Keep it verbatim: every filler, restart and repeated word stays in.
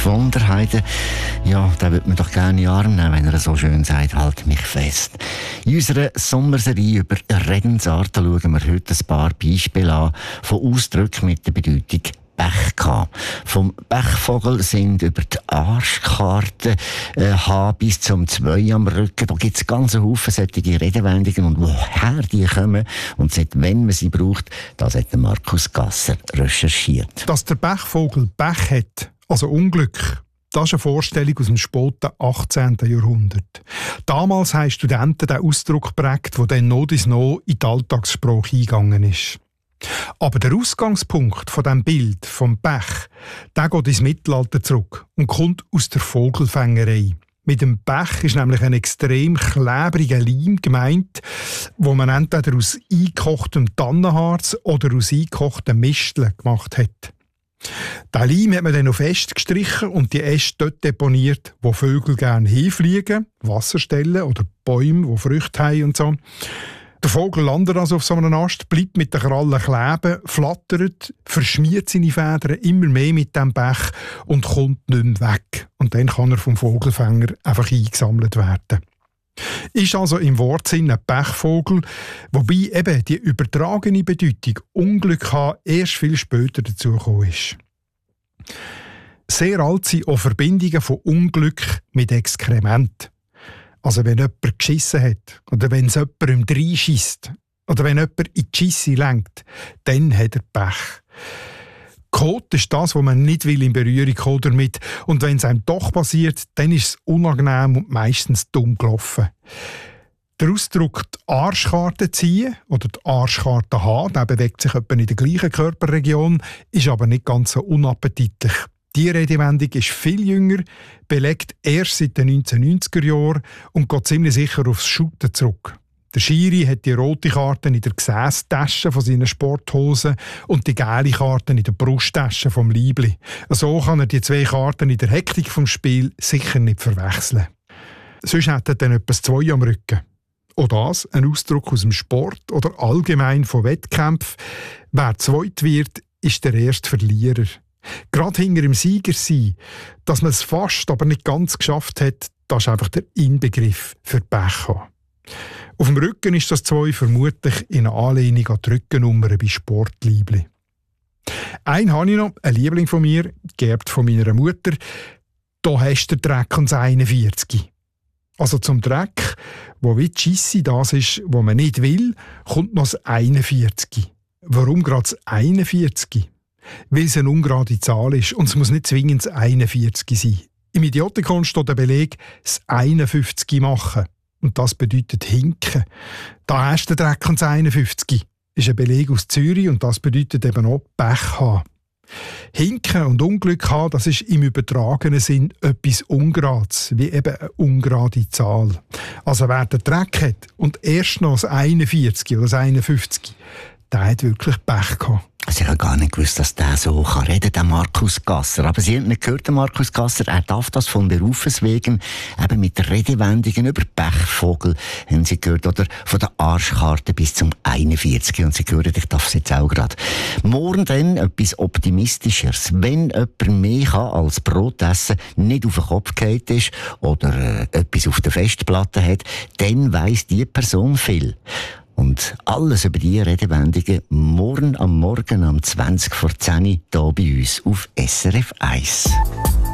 von der Heide. Ja, den würde man doch gerne in den Arm nehmen, wenn er so schön sagt, halt mich fest. In unserer Sommerserie über Redensarten schauen wir heute ein paar Beispiele an von Ausdrücken mit der Bedeutung Pech gehabt. Vom Pechvogel sind über die Arschkarte äh, H bis zum zwei am Rücken. Da gibt es ganz einen Haufen solche Redewendungen und woher die kommen und seit wann man sie braucht, das hat Markus Gasser recherchiert. Dass der Pechvogel Pech hat, also Unglück, das ist eine Vorstellung aus dem späten achtzehnten Jahrhundert. Damals haben Studenten den Ausdruck geprägt, der dann noch ins noch in die Alltagssprache eingegangen ist. Aber der Ausgangspunkt von diesem Bild vom Pech, der geht ins Mittelalter zurück und kommt aus der Vogelfängerei. Mit dem Pech ist nämlich ein extrem klebriger Leim gemeint, wo man entweder aus eingekochtem Tannenharz oder aus eingekochten Misteln gemacht hat. Den Leim hat man dann noch festgestrichen und die Äste dort deponiert, wo Vögel gerne hinfliegen, Wasserstellen oder Bäume, die Früchte haben und so. Der Vogel landet also auf so einem Ast, bleibt mit den Krallen kleben, flattert, verschmiert seine Federn immer mehr mit dem Pech und kommt nicht mehr weg. Und dann kann er vom Vogelfänger einfach eingesammelt werden. Ist also im Wortsinn ein Pechvogel, wobei eben die übertragene Bedeutung Unglück haben erst viel später dazugekommen ist. Sehr alt sind auch Verbindungen von Unglück mit Exkrement. Also wenn jemand geschissen hat, oder wenn es jemandem reinschiesst, oder wenn jemand in die Schisse lenkt, dann hat er Pech. Kot ist das, was man nicht will in Berührung kommen damit. Und wenn es einem doch passiert, dann ist es unangenehm und meistens dumm gelaufen. Der Ausdruck «die Arschkarte ziehen» oder «die Arschkarte haben», der bewegt sich etwa in der gleichen Körperregion, ist aber nicht ganz so unappetitlich. Die Redewendung ist viel jünger, belegt erst seit den neunzehnhundertneunziger Jahren und geht ziemlich sicher aufs Shooten zurück. Der Schiri hat die rote Karte in der Gesäßtasche von seinen Sporthosen und die gelbe Karte in der Brusttasche vom Liebli. So kann er die zwei Karten in der Hektik vom Spiel sicher nicht verwechseln. Sonst hat er dann etwas zwei am Rücken. Auch das ein Ausdruck aus dem Sport oder allgemein von Wettkämpfen. Wer zweit wird, ist der erste Verlierer. Gerade hinter dem Sieger sein, dass man es fast, aber nicht ganz geschafft hat, das ist einfach der Inbegriff für Pech haben. Auf dem Rücken ist das zwei vermutlich in Anlehnung an die Rückennummer bei Sportliebli. Einen habe ich noch, ein Liebling von mir, geerbt von meiner Mutter. Da hast du den Dreck ans einundvierzig. Also zum Dreck, wo wie die Scheisse das ist, wo man nicht will, kommt noch das einundvierzig. Warum gerade das einundvierzig? Weil es eine ungerade Zahl ist und es muss nicht zwingend das einundvierzig sein. Im Idiotikon steht der Beleg, das einundfünfzig machen. Und das bedeutet hinken. Da hast du den Dreck ans einundfünfzig. Ist ein Beleg aus Zürich und das bedeutet eben auch Pech haben. Hinken und Unglück haben, das ist im übertragenen Sinn etwas Ungerades, wie eben eine ungerade Zahl. Also wer den Dreck hat und erst noch das einundvierzig oder das einundfünfzig, der hat wirklich Pech gehabt. Also ich habe gar nicht gewusst, dass der so kann reden, der Markus Gasser. Aber Sie haben nicht gehört, der Markus Gasser, er darf das von Berufes wegen, eben mit Redewendungen über Pechvogel, haben Sie gehört, oder von der Arschkarte bis zum einundvierzig. Und Sie hören, ich darf es jetzt auch gerade. Morgen dann etwas Optimistischeres. Wenn jemand mehr kann als Brot essen, nicht auf den Kopf gefallen ist oder äh, etwas auf der Festplatte hat, dann weiss die Person viel. Und alles über diese Redewendungen morgen am Morgen um zwanzig vor zehn hier bei uns auf S R F eins.